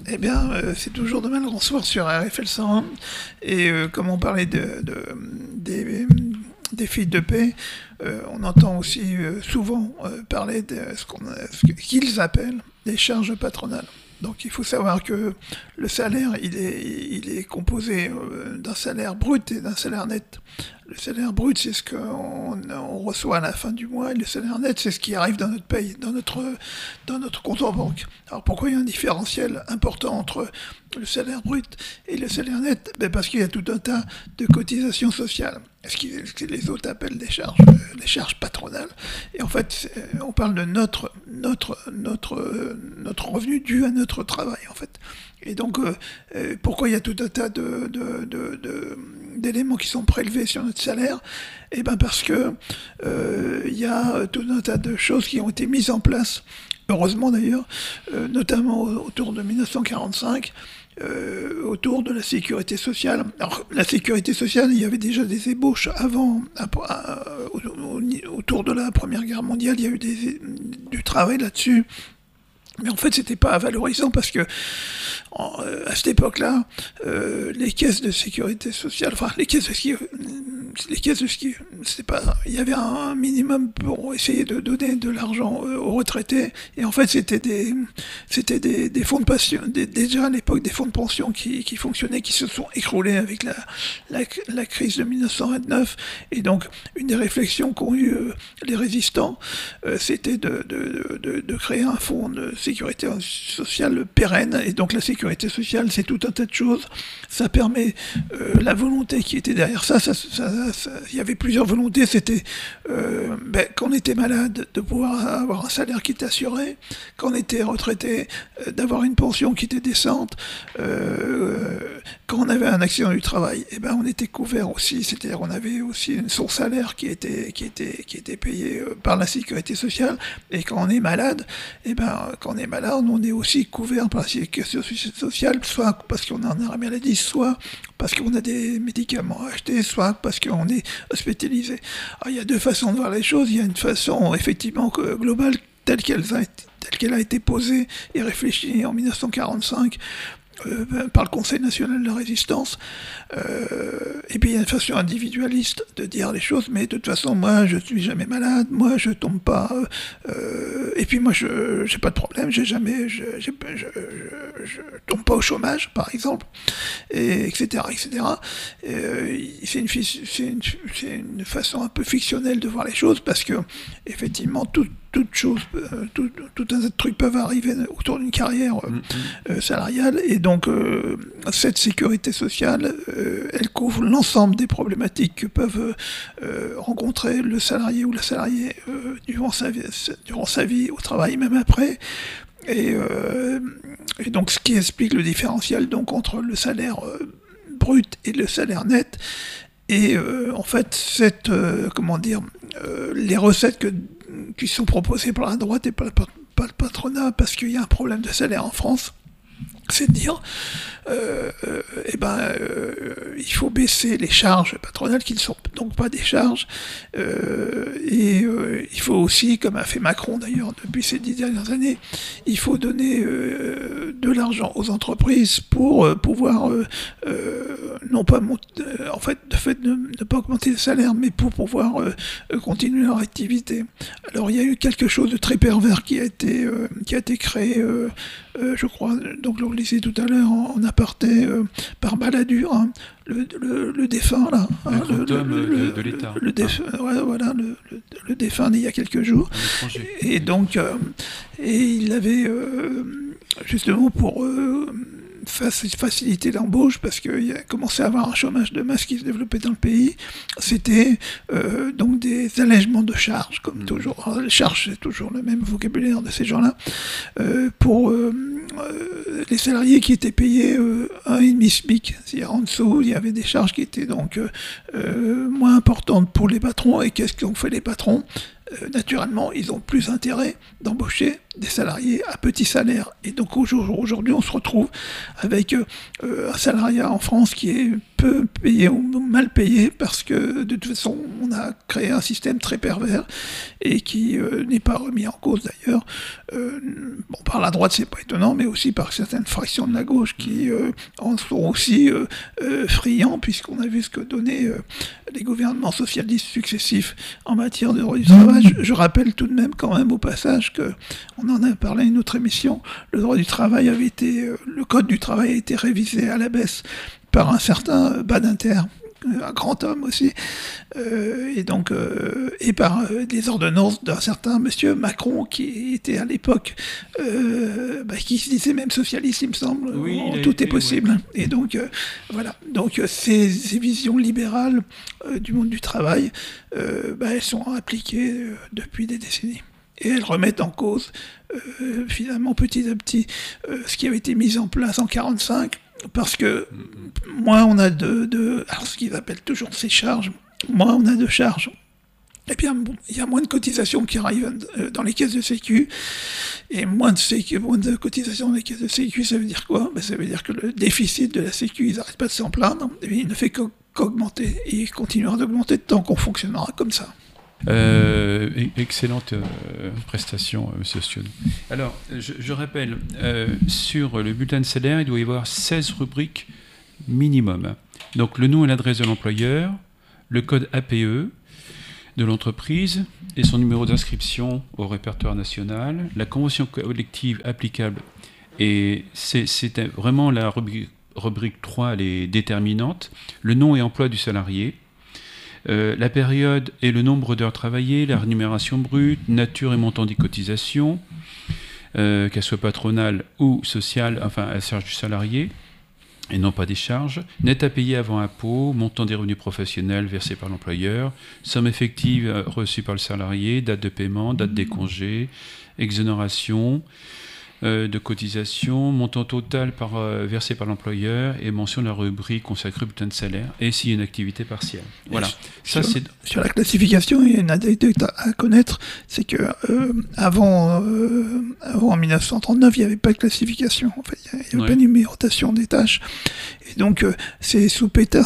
Eh bien, c'est toujours demain le grand soir sur RFL 101. Et comme on parlait des filles de paix, on entend aussi souvent parler de ce qu'ils appellent des charges patronales. Donc il faut savoir que le salaire, il est composé d'un salaire brut et d'un salaire net. Le salaire brut, c'est ce qu'on reçoit à la fin du mois, et le salaire net, c'est ce qui arrive dans notre paye, dans notre compte en banque. Alors pourquoi il y a un différentiel important entre le salaire brut et le salaire net? Parce qu'il y a tout un tas de cotisations sociales, ce que les autres appellent des charges patronales. Et en fait, on parle de notre revenu dû à notre travail, en fait. Et donc, pourquoi il y a tout un tas d'éléments qui sont prélevés sur notre salaire? Eh bien parce que il y a tout un tas de choses qui ont été mises en place, heureusement d'ailleurs, notamment autour de 1945, autour de la sécurité sociale. Alors, la sécurité sociale, il y avait déjà des ébauches avant, autour de la Première Guerre mondiale, il y a eu du travail là-dessus. Mais en fait, c'était pas valorisant parce que à cette époque-là, les caisses de sécurité sociale, enfin les caisses de ski, c'est pas, il y avait un minimum pour essayer de donner de l'argent aux retraités. Et en fait, c'était des fonds de pension, déjà à l'époque des fonds de pension qui fonctionnaient, qui se sont écroulés avec la crise de 1929. Et donc, une des réflexions qu'ont eu les résistants, c'était de créer un fonds de sécurité sociale pérenne. Et donc la sécurité sociale, c'est tout un tas de choses. Ça permet la volonté qui était derrière ça. Il y avait plusieurs volontés. C'était quand on était malade, de pouvoir avoir un salaire qui était assuré. Quand on était retraité, d'avoir une pension qui était décente. Quand on avait un accident du travail, eh ben on était couvert aussi. C'est-à-dire on avait aussi son salaire qui était payé par la sécurité sociale. Et quand on est malade, eh ben quand on est malade, on est aussi couvert par la sécurité sociale, soit parce qu'on a un arrêt maladie, soit parce qu'on a des médicaments à acheter, soit parce qu'on est hospitalisé. Alors, il y a deux façons de voir les choses. Il y a une façon effectivement globale, telle qu'elle a été posée et réfléchie en 1945 par le Conseil national de la résistance, et puis il y a une façon individualiste de dire les choses, mais de toute façon, moi, je suis jamais malade, moi, je tombe pas, et puis moi, j'ai pas de problème, je tombe pas au chômage, par exemple, et etc., etc. C'est une façon un peu fictionnelle de voir les choses, parce que, effectivement, tout un tas de trucs peuvent arriver autour d'une carrière salariale, et donc cette sécurité sociale, elle couvre l'ensemble des problématiques que peuvent rencontrer le salarié ou la salariée durant sa vie au travail, même après. Et donc ce qui explique le différentiel donc entre le salaire brut et le salaire net. Et en fait, les recettes qui sont proposées par la droite et par le patronat, parce qu'il y a un problème de salaire en France, c'est de dire, il faut baisser les charges patronales, qui ne sont donc pas des charges, et il faut aussi, comme a fait Macron d'ailleurs depuis ces 10 dernières années, il faut donner de l'argent aux entreprises pour pouvoir non pas ne pas augmenter le salaire, mais pour pouvoir continuer leur activité. Alors il y a eu quelque chose de très pervers qui a été créé, je crois, donc on le disait tout à l'heure en aparté, par Balladur, hein, le défunt là, hein, de l'État. Le défunt d'il y a quelques jours. Et donc, et il avait justement pour faciliter l'embauche, parce qu'il a commencé à avoir un chômage de masse qui se développait dans le pays, c'était donc des allègements de charges, comme toujours. Alors, les charges, c'est toujours le même vocabulaire de ces gens-là, pour les salariés qui étaient payés 1,5 SMIC. C'est-à-dire en dessous, il y avait des charges qui étaient donc moins importantes pour les patrons. Et qu'est-ce qu'ont fait les patrons ? Naturellement, ils ont plus intérêt d'embaucher des salariés à petit salaire. Et donc aujourd'hui, on se retrouve avec un salariat en France qui est peu payé ou mal payé parce que de toute façon, on a créé un système très pervers et qui n'est pas remis en cause d'ailleurs. Par la droite, c'est pas étonnant, mais aussi par certaines fractions de la gauche qui en sont aussi friands, puisqu'on a vu ce que donnaient les gouvernements socialistes successifs en matière de droit du travail. Je rappelle tout de même quand même au passage que, on en a parlé à une autre émission, le droit du travail le code du travail a été révisé à la baisse par un certain Badinter, un grand homme aussi, et par des ordonnances d'un certain monsieur Macron qui était à l'époque, qui se disait même socialiste, il me semble. Oui, tout est possible. Ouais. Et donc voilà. Donc ces visions libérales du monde du travail, elles sont appliquées depuis des décennies. Et elles remettent en cause, finalement, petit à petit, ce qui avait été mis en place en 1945. Parce que moins on a alors ce qu'ils appellent toujours ces charges, moins on a de charges, et bien il y a moins de cotisations qui arrivent dans les caisses de sécu, et moins de cotisations dans les caisses de sécu, ça veut dire quoi ? Ça veut dire que le déficit de la sécu, ils n'arrêtent pas de s'en plaindre, et il ne fait qu'augmenter, et il continuera d'augmenter tant qu'on fonctionnera comme ça. Excellente prestation, monsieur Sion. Alors, je rappelle, sur le bulletin de salaire, il doit y avoir 16 rubriques minimum. Donc, le nom et l'adresse de l'employeur, le code APE de l'entreprise et son numéro d'inscription au répertoire national, la convention collective applicable, et c'est vraiment la rubrique 3, elle est déterminante, le nom et emploi du salarié, la période et le nombre d'heures travaillées, la rémunération brute, nature et montant des cotisations, qu'elles soient patronales ou sociales, enfin à la charge du salarié, et non pas des charges, net à payer avant impôt, montant des revenus professionnels versés par l'employeur, somme effective reçue par le salarié, date de paiement, date des congés, exonération de cotisation, montant total versé par l'employeur et mention de la rubrique consacrée au bulletin de salaire et s'il y a une activité partielle. Voilà. Sur la classification, il y a une anecdote à connaître, c'est que avant en 1939, il n'y avait pas de classification. En fait, il n'y avait pas de numérotation des tâches. Et donc, c'est sous Pétain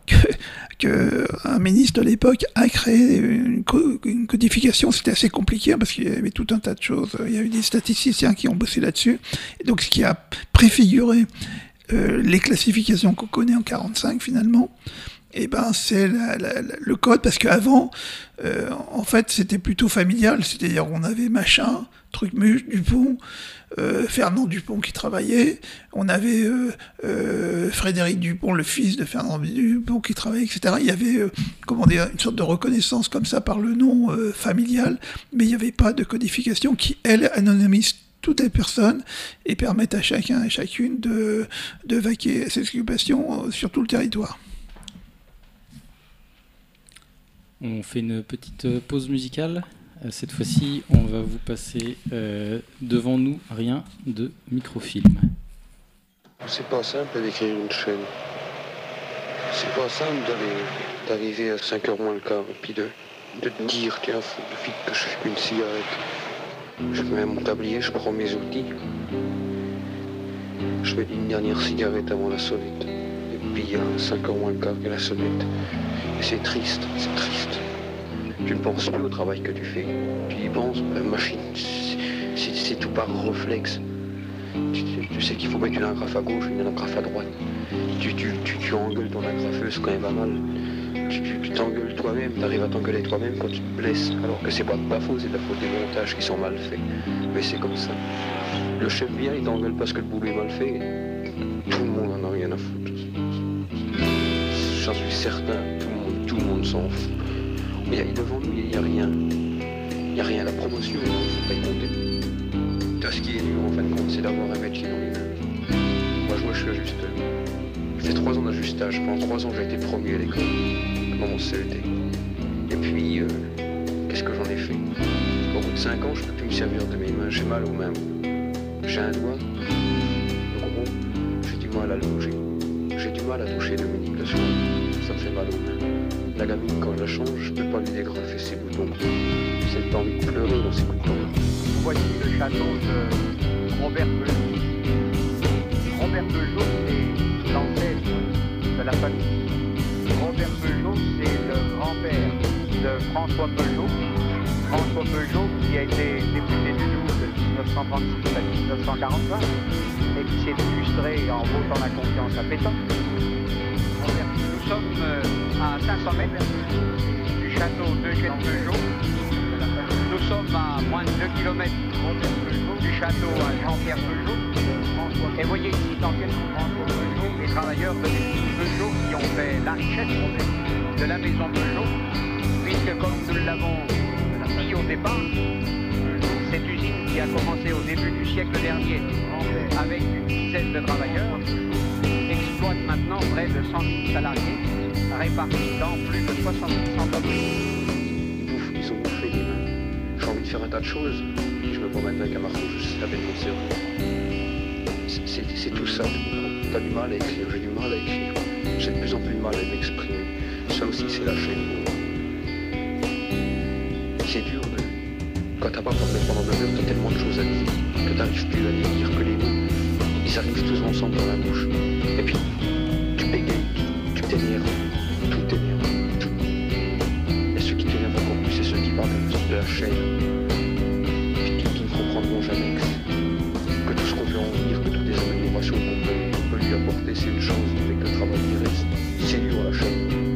qu'un ministre de l'époque a créé une codification. C'était assez compliqué parce qu'il y avait tout un tas de choses. Il y a eu des statisticiens qui ont bossé là-dessus. Et donc, ce qui a préfiguré les classifications qu'on connaît en 1945 finalement, c'est le code, parce qu'avant, en fait, c'était plutôt familial, c'est-à-dire on avait Machin, Trucmuche, Dupont, Fernand Dupont qui travaillait, on avait Frédéric Dupont, le fils de Fernand Dupont qui travaillait, etc. Il y avait une sorte de reconnaissance comme ça par le nom familial, mais il n'y avait pas de codification qui, elle, anonymise toutes les personnes et permettent à chacun et chacune de vaquer à ses occupations sur tout le territoire. On fait une petite pause musicale. Cette fois-ci, on va vous passer devant nous rien de microfilm. C'est pas simple d'écrire une chaîne. C'est pas simple d'arriver à 5h moins le quart et puis de te dire, tiens, faut vite que je fume une cigarette. Je mets mon tablier, je prends mes outils. Je mets une dernière cigarette avant la sonnette. Et puis il y a 5h moins le quart et la sonnette. Et c'est triste, c'est triste. Tu ne penses plus au travail que tu fais. Tu y penses, la machine, c'est tout par réflexe. Tu sais qu'il faut mettre une agrafe à gauche, une agrafe à droite. Tu engueules ton agrafeuse quand elle va mal. Tu t'engueules toi-même, tu arrives à t'engueuler toi-même quand tu te blesses. Alors que c'est pas de ta faute, c'est de la faute des montages qui sont mal faits. Mais c'est comme ça. Le chef vient, il t'engueule parce que le boulot est mal fait. Tout le monde en a rien à foutre. J'en suis certain, tout le monde s'en fout. Mais devant nous, il n'y a rien. Il n'y a rien. La promotion, il ne faut pas y compter. Tout ce qui est dur, en fin de compte, c'est d'avoir un métier dans les mains. Moi, je suis ajusteur. J'ai fait 3 ans d'ajustage. Pendant 3 ans, j'ai été promu à l'école, dans mon CET. Et puis, qu'est-ce que j'en ai fait ? Au bout de 5 ans, je ne peux plus me servir de mes mains. J'ai mal aux mains. J'ai un doigt. Donc, j'ai du mal à le bouger. J'ai du mal à toucher Dominique le soir. Ça me fait mal aux mains. La gamine, quand je la change, je ne peux pas lui dégrafer ses boutons. J'ai pas envie de pleurer dans ses coups de temps. voici le château de Robert Peugeot. Robert Peugeot, c'est l'ancêtre de la famille. Robert Peugeot, c'est le grand-père de François Peugeot. François Peugeot, qui a été député du Doubs de 1936 à 1945 et qui s'est illustré en votant la confiance à Pétain. Nous sommes à 500 mètres du château d'Eugène Peugeot. Nous sommes à moins de 2 km du château à Jean-Pierre Peugeot. Et voyez ici dans quel François Peugeot, les travailleurs de l'usine Peugeot qui ont fait la richesse de la maison Peugeot, puisque comme nous l'avons dit au départ, cette usine qui a commencé au début du siècle dernier avec une dizaine de travailleurs exploite maintenant près de 100 000 salariés répartis dans plus de 70 entreprises. Ils ont bouffé les mains. J'ai envie de faire un tas de choses, puis je me promène avec un marteau, je savais mon cerveau. C'est tout ça. T'as du mal à écrire, j'ai du mal à écrire. J'ai de plus en plus de mal à m'exprimer. Ça aussi, c'est la chaîne. C'est dur quand t'as pas parlé pendant 9 heures, t'as tellement de choses à dire que t'arrives plus à les dire que les mots. Ils arrivent tous ensemble dans la bouche. Et puis, tu bégayes, tu t'énerves, tout t'énerve, tout. Et ceux qui t'énervent encore plus, c'est ceux qui parlent de la chaîne. Puis qui ne comprendront jamais que tout ce qu'on peut en dire, que toutes les améliorations qu'on peut lui apporter, c'est une chose, mais que le travail il reste. C'est dur la chaîne.